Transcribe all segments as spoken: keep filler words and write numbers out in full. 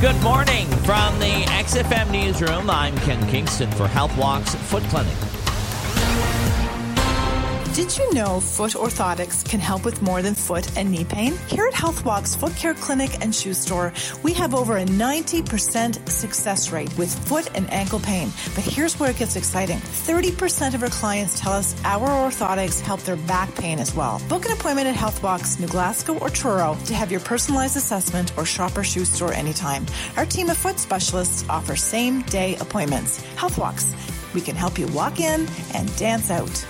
Good morning from the X F M Newsroom. I'm Ken Kingston for HealthWalks Foot Clinic. Did you know foot orthotics can help with more than foot and knee pain? Here at HealthWalks Foot Care Clinic and Shoe Store, we have over a ninety percent success rate with foot and ankle pain. But here's where it gets exciting. thirty percent of our clients tell us our orthotics help their back pain as well. Book an appointment at HealthWalks, New Glasgow or Truro to have your personalized assessment or shop our shoe store anytime. Our team of foot specialists offer same-day appointments. HealthWalks, we can help you walk in and dance out.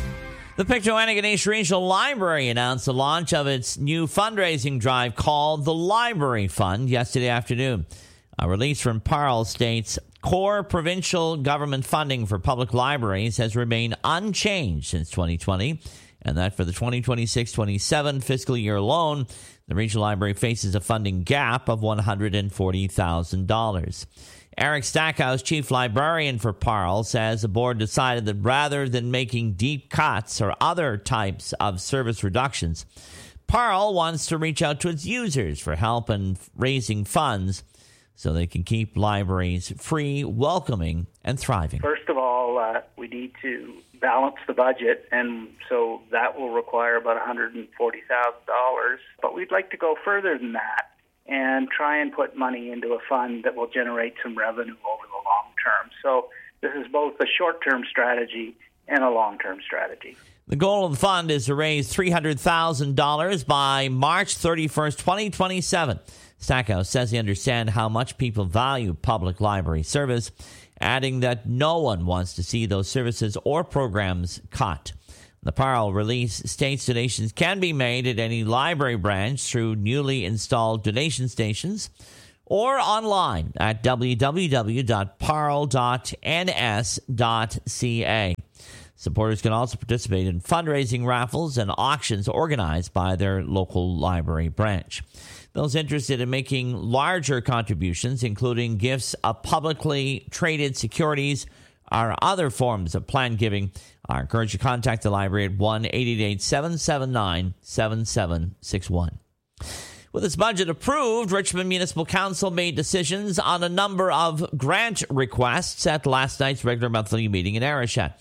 The Pictou Antigonish Regional Library announced the launch of its new fundraising drive called the Library Fund yesterday afternoon. A release from Parle states core provincial government funding for public libraries has remained unchanged since twenty twenty, and that for the twenty twenty-six twenty-seven fiscal year alone, the regional library faces a funding gap of one hundred forty thousand dollars. Eric Stackhouse, chief librarian for Parle, says the board decided that rather than making deep cuts or other types of service reductions, Parle wants to reach out to its users for help in raising funds so they can keep libraries free, welcoming, and thriving. First of all, uh, we need to balance the budget, and so that will require about one hundred forty thousand dollars. But we'd like to go further than that and try and put money into a fund that will generate some revenue over the long term. So this is both a short-term strategy and a long-term strategy. The goal of the fund is to raise three hundred thousand dollars by March thirty-first, twenty twenty-seven. Stackhouse says he understands how much people value public library service, adding that no one wants to see those services or programs cut. The Parle release states donations can be made at any library branch through newly installed donation stations or online at w w w dot parle dot n s dot c a. Supporters can also participate in fundraising raffles and auctions organized by their local library branch. Those interested in making larger contributions, including gifts of publicly traded securities or other forms of planned giving, are encouraged to contact the library at one eight eight eight, seven seven nine, seven seven six one. With its budget approved, Richmond Municipal Council made decisions on a number of grant requests at last night's regular monthly meeting in Arichat.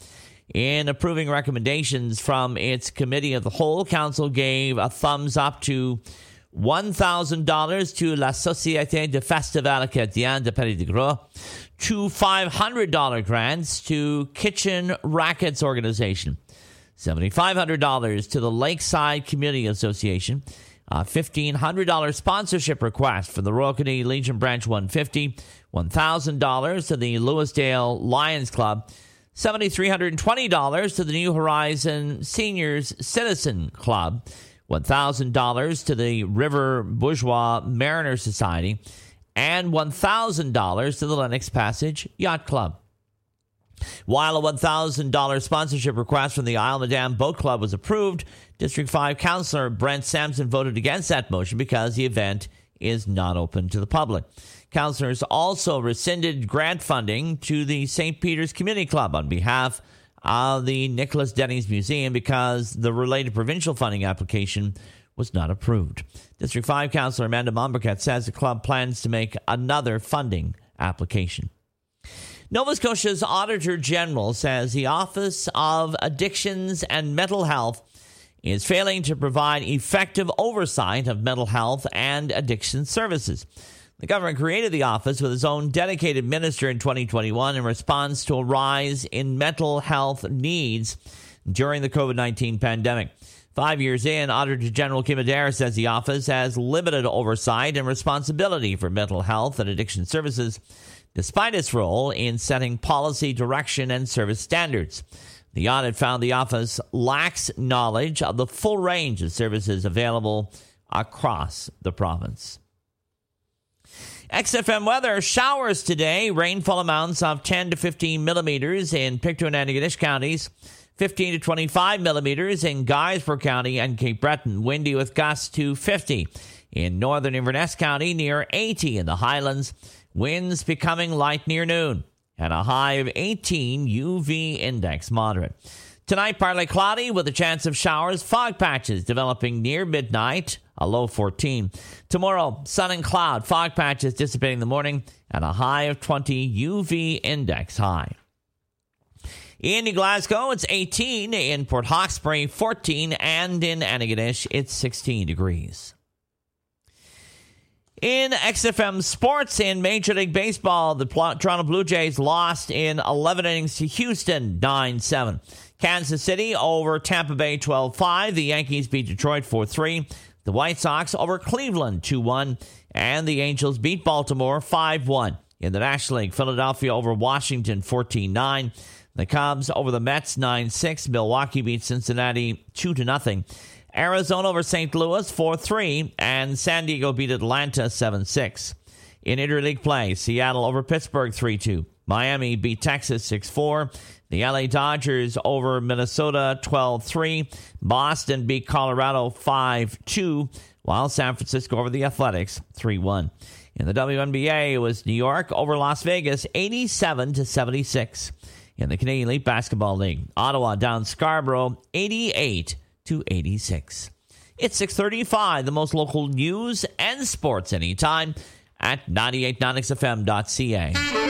In approving recommendations from its Committee of the Whole, Council gave a thumbs up to one thousand dollars to La Société de Festival Acadien de Paris de Gros, two five hundred dollars grants to Kitchen Rackets Organization, seven thousand five hundred dollars to the Lakeside Community Association, a fifteen hundred dollars sponsorship request for the Royal Canadian Legion Branch one fifty, one thousand dollars to the Lewisdale Lions Club, seven thousand three hundred twenty dollars to the New Horizon Seniors Citizen Club, one thousand dollars to the River Bourgeois Mariner Society, and one thousand dollars to the Lennox Passage Yacht Club. While a one thousand dollars sponsorship request from the Isle Madame Boat Club was approved, District five Councillor Brent Sampson voted against that motion because the event is not open to the public. Councillors also rescinded grant funding to the Saint Peter's Community Club on behalf of the Nicholas Denny's Museum because the related provincial funding application was not approved. District five Councillor Amanda Mombercat says the club plans to make another funding application. Nova Scotia's Auditor General says the Office of Addictions and Mental Health is failing to provide effective oversight of mental health and addiction services. The government created the office with its own dedicated minister in twenty twenty-one in response to a rise in mental health needs during the covid nineteen pandemic. Five years in, Auditor General Kim Adair says the office has limited oversight and responsibility for mental health and addiction services, despite its role in setting policy direction and service standards. The audit found the office lacks knowledge of the full range of services available across the province. X F M weather, showers today, rainfall amounts of ten to fifteen millimeters in Pictou and Antigonish counties, fifteen to twenty-five millimeters in Guysborough County and Cape Breton, windy with gusts to fifty. In northern Inverness County, near eighty in the Highlands, winds becoming light near noon, and a high of eighteen, U V index moderate. Tonight, partly cloudy with a chance of showers, fog patches developing near midnight, a low fourteen. Tomorrow, sun and cloud, fog patches dissipating in the morning, and a high of twenty, U V index high. In New Glasgow, it's eighteen. In Port Hawkesbury, fourteen. And in Antigonish, it's sixteen degrees. In X F M sports, in Major League Baseball, the Toronto Blue Jays lost in eleven innings to Houston, nine seven. Kansas City over Tampa Bay, twelve five. The Yankees beat Detroit, four three. The White Sox over Cleveland, two one. And the Angels beat Baltimore, five one. In the National League, Philadelphia over Washington, fourteen nine. The Cubs over the Mets, nine six. Milwaukee beat Cincinnati, two to nothing. Arizona over Saint Louis, four three. And San Diego beat Atlanta, seven six. In interleague play, Seattle over Pittsburgh, three two. Miami beat Texas, six four. The L A Dodgers over Minnesota, twelve three. Boston beat Colorado, five two. While San Francisco over the Athletics, three one. In the W N B A, it was New York over Las Vegas, eighty-seven to seventy-six. In the Canadian Elite Basketball League, Ottawa down Scarborough, eighty-eight to eighty-six. It's six thirty-five, the most local news and sports anytime at ninety-eight point nine X F M dot C A.